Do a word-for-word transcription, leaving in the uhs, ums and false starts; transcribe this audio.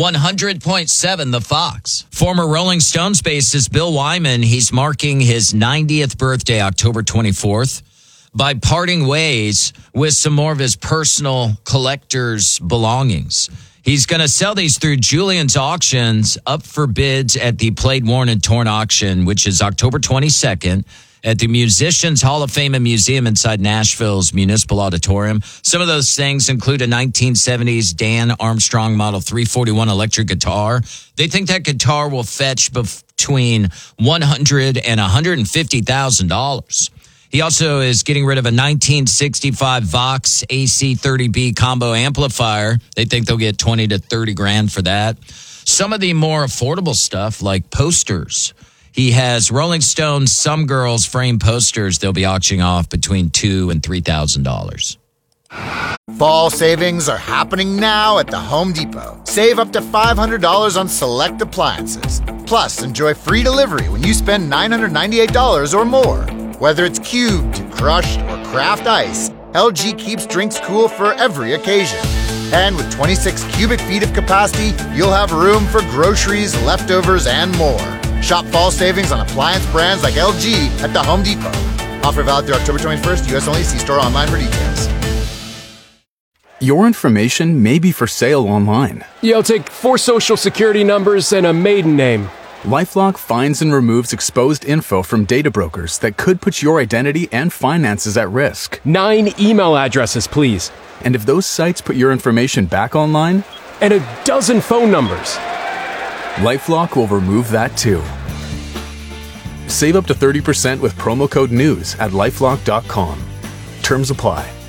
one hundred point seven The Fox. Former Rolling Stones bassist Bill Wyman, he's marking his ninetieth birthday, October twenty-fourth, by parting ways with some more of his personal collector's belongings. He's going to sell these through Julian's Auctions, up for bids at the Played, Worn, and Torn auction, which is October twenty-second at the Musicians Hall of Fame and Museum inside Nashville's Municipal Auditorium. Some of those things include a nineteen seventies Dan Armstrong Model three forty-one electric guitar. They think that guitar will fetch between one hundred thousand dollars and one hundred fifty thousand dollars. He also is getting rid of a nineteen sixty-five Vox A C thirty B combo amplifier. They think they'll get twenty to thirty grand for that. Some of the more affordable stuff, like posters. He has Rolling Stone's Some Girls frame posters. They'll be auctioning off between two and three thousand dollars. Fall savings are happening now at the Home Depot. Save up to five hundred dollars on select appliances. Plus, enjoy free delivery when you spend nine hundred ninety-eight dollars or more. Whether it's cubed, crushed, or craft ice, L G keeps drinks cool for every occasion. And with twenty-six cubic feet of capacity, you'll have room for groceries, leftovers, and more. Shop fall savings on appliance brands like L G at the Home Depot. Offer valid through October twenty-first, U S only. See store online for details. Your information may be for sale online. You'll take four social security numbers and a maiden name. LifeLock finds and removes exposed info from data brokers that could put your identity and finances at risk. Nine email addresses, please. And if those sites put your information back online? And a dozen phone numbers. LifeLock will remove that too. Save up to thirty percent with promo code NEWS at lifelock dot com. Terms apply.